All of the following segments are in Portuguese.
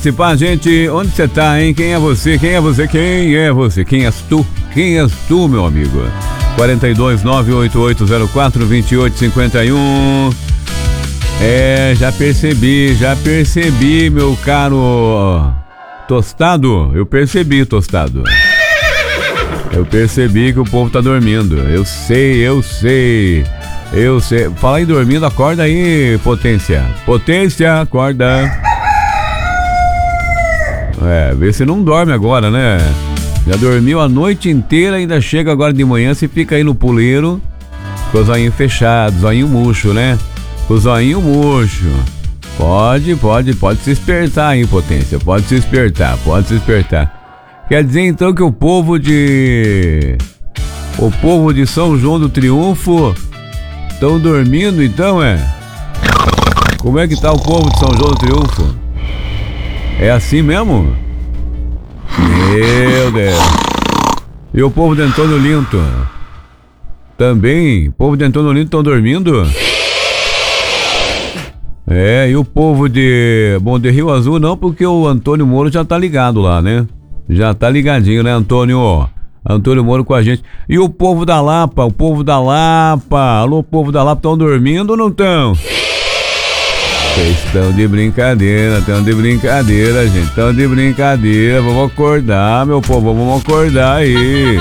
participar, gente. Onde você tá, hein? Quem é você? Quem é você? Quem é você? Quem és tu? Quem és tu, meu amigo? 42 98804 2851. Já percebi, meu caro Tostado. Eu percebi, Tostado. Eu percebi que o povo tá dormindo. Eu sei. Fala aí dormindo, acorda aí, Potência. Potência, acorda. Vê se não dorme agora, né? Já dormiu a noite inteira, ainda chega agora de manhã, se fica aí no puleiro, com o zoinho fechado, zoinho murcho, né? Com o zoinho murcho. Pode se espertar aí, Potência. Pode se espertar. Quer dizer então que o povo de São João do Triunfo estão dormindo, então, Como é que tá o povo de São João do Triunfo? É assim mesmo? Meu Deus. E o povo de Antônio Linto? Também? O povo de Antônio Linto estão dormindo? E o povo de Rio Azul não, porque o Antônio Moro já tá ligado lá, né? Já tá ligadinho, né, Antônio? Antônio Moro com a gente. E o povo da Lapa? Alô, povo da Lapa, estão dormindo ou não estão? Vocês estão de brincadeira, gente. Estão de brincadeira. Vamos acordar, meu povo. Vamos acordar aí.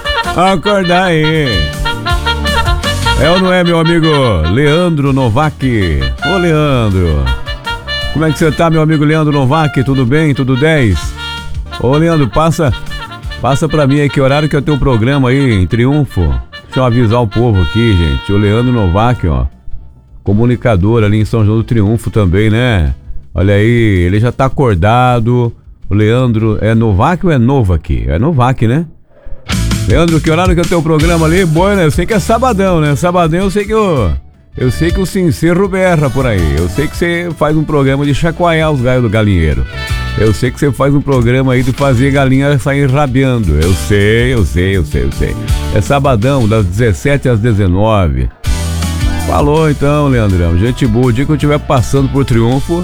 É ou não é, meu amigo Leandro Novak? Ô, Leandro. Como é que você tá, meu amigo Leandro Novak? Tudo bem? Tudo 10? Ô, Leandro, passa pra mim aí que horário que eu tenho o programa aí em Triunfo. Deixa eu avisar o povo aqui, gente. O Leandro Novak, comunicador ali em São João do Triunfo também, né? Olha aí, ele já tá acordado. O Leandro é Novak ou é Novak? É Novak, né? Leandro, que horário que eu tenho o programa ali? Bom, né? Eu sei que é sabadão, né? Sabadão eu sei que o Sincero berra por aí. Eu sei que você faz um programa de chacoalhar os galhos do galinheiro. Eu sei que você faz um programa aí de fazer galinha sair rabiando. Eu sei. É sabadão, das 17 às 19. Falou então, Leandrão. Gente boa, o dia que eu estiver passando por Triunfo,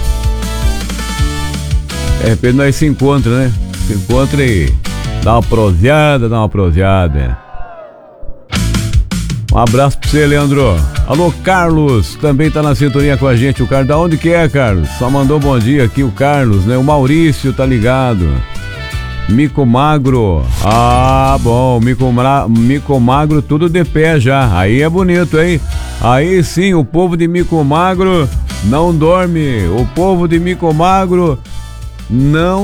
de repente nós se encontra, né? Se encontra e dá uma proseada. Um abraço pra você, Leandro. Alô, Carlos, também tá na sintonia com a gente. O Carlos, da onde que é, Carlos? Só mandou bom dia aqui o Carlos, né? O Maurício tá ligado. Mico Magro. Ah, bom, Mico Magro tudo de pé já. Aí é bonito, hein? Aí sim, o povo de Mico Magro não dorme. O povo de Mico Magro não